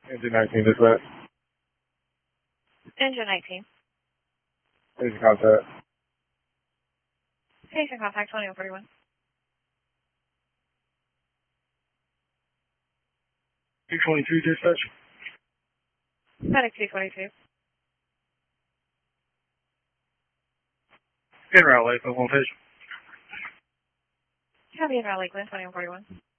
Engine 19 dispatch. Engine 19. Patient contact. Patient contact 2141. Two dispatch. Medic 222. In route, Lakeland, one patient. Copy in route Lakeland 2141.